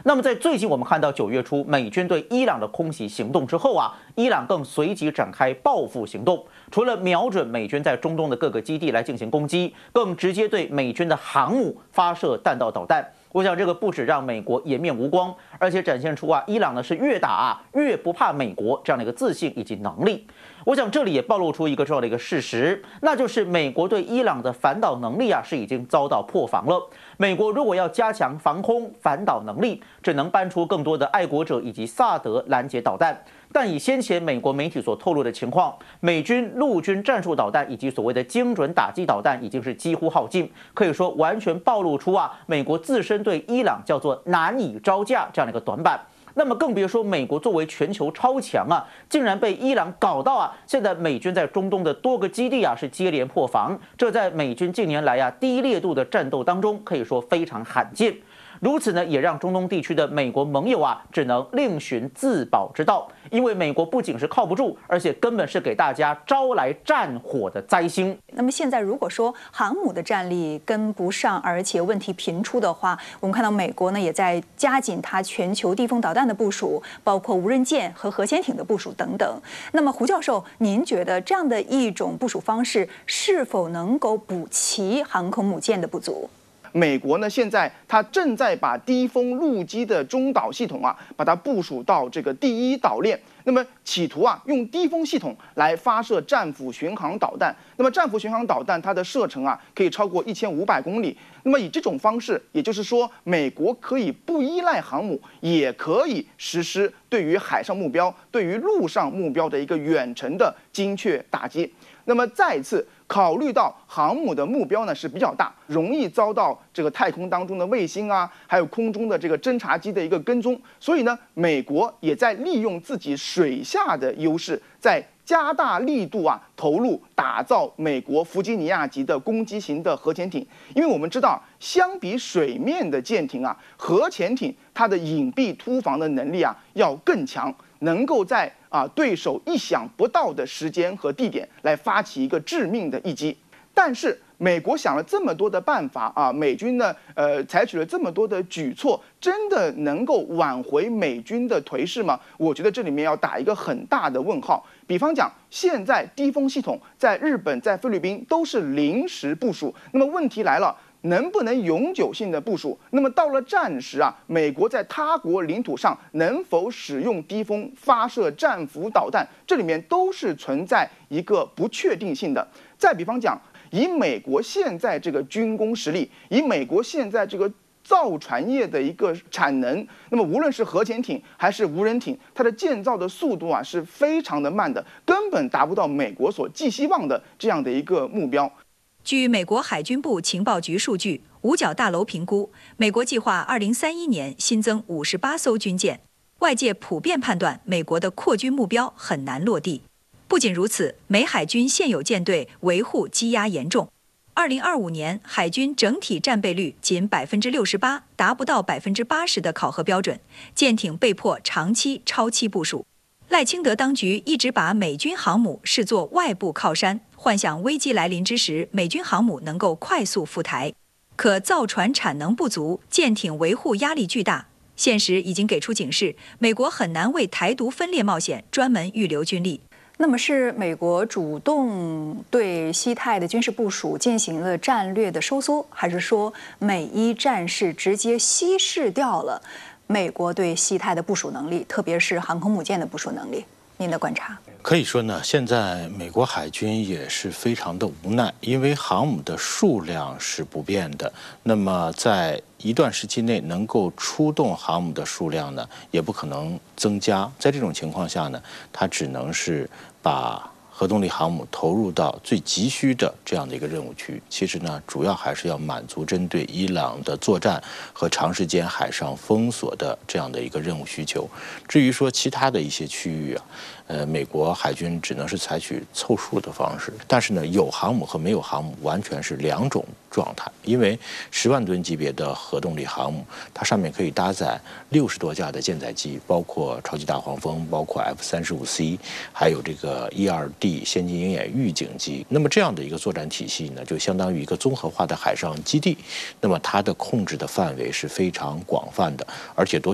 那么在最近我们看到9月初美军对伊朗的空袭行动之后啊，伊朗更随即展开报复行动，除了瞄准美军在中东的各个基地来进行攻击，更直接对美军的航母发射弹道导弹。我想这个不止让美国颜面无光，而且展现出伊朗呢是越打越不怕美国这样的一个自信以及能力。我想这里也暴露出一个重要的一个事实，那就是美国对伊朗的反导能力是已经遭到破防了。美国如果要加强防空反导能力，只能搬出更多的爱国者以及萨德拦截导弹。但以先前美国媒体所透露的情况，美军陆军战术导弹以及所谓的精准打击导弹已经是几乎耗尽，可以说完全暴露出美国自身对伊朗叫做难以招架这样的一个短板。那么更别说美国作为全球超强竟然被伊朗搞到现在美军在中东的多个基地是接连破防，这在美军近年来低烈度的战斗当中可以说非常罕见。如此呢，也让中东地区的美国盟友只能另寻自保之道，因为美国不仅是靠不住，而且根本是给大家招来战火的灾星。 那么现在如果说航母的战力跟不上，而且问题频出的话，我们看到美国呢也在加紧它全球地锋导弹的部署，包括无人舰和核潜艇的部署等等。那么胡教授，您觉得这样的一种部署方式是否能够补齐航空母舰的不足？ 美国呢，现在它正在把低风陆基的中导系统把它部署到这个第一岛链，那么企图用低风系统来发射战斧巡航导弹。那么战斧巡航导弹它的射程可以超过1500公里。那么以这种方式，也就是说，美国可以不依赖航母，也可以实施对于海上目标、对于陆上目标的一个远程的精确打击。那么再一次考虑到航母的目标呢是比较大，容易遭到这个太空当中的卫星还有空中的这个侦察机的一个跟踪，所以呢，美国也在利用自己水下的优势，在加大力度投入打造美国弗吉尼亚级的攻击型的核潜艇。因为我们知道，相比水面的舰艇核潜艇它的隐蔽突防的能力要更强，能够在对手意想不到的时间和地点来发起一个致命的一击。但是美国想了这么多的办法美军呢采取了这么多的举措，真的能够挽回美军的颓势吗？我觉得这里面要打一个很大的问号。比方讲，现在低风系统在日本、在菲律宾都是临时部署，那么问题来了，能不能永久性的部署？那么到了战时美国在他国领土上能否使用低风发射战斧导弹？这里面都是存在一个不确定性的。再比方讲，以美国现在这个军工实力，以美国现在这个造船业的一个产能，那么无论是核潜艇还是无人艇，它的建造的速度是非常的慢的，根本达不到美国所寄希望的这样的一个目标。 据美国海军部情报局数据，五角大楼评估，美国计划2031年新增58艘军舰。外界普遍判断，美国的扩军目标很难落地。不仅如此，美海军现有舰队维护积压严重。2025年海军整体战备率仅68%，达不到80%的考核标准，舰艇被迫长期超期部署。赖清德当局一直把美军航母视作外部靠山，幻想危机来临之时，美军航母能够快速赴台。可造船产能不足，舰艇维护压力巨大。现实已经给出警示，美国很难为台独分裂冒险专门预留军力。那么是美国主动对西太的军事部署进行了战略的收缩，还是说美伊战事直接稀释掉了美国对西太的部署能力，特别是航空母舰的部署能力？您的观察？ 可以说呢，现在美国海军也是非常的无奈，因为航母的数量是不变的，那么在一段时期内能够出动航母的数量呢，也不可能增加。在这种情况下呢，它只能是把核动力航母投入到最急需的这样的一个任务区。其实呢，主要还是要满足针对伊朗的作战和长时间海上封锁的这样的一个任务需求。至于说其他的一些区域美国海军只能是采取凑数的方式，但是呢，有航母和没有航母完全是两种状态。因为10万吨级别的核动力航母，它上面可以搭载60多架的舰载机，包括超级大黄蜂，包括 F-35C， 还有这个 E-2D 先进鹰眼预警机。那么这样的一个作战体系呢，就相当于一个综合化的海上基地。那么它的控制的范围是非常广泛的，而且都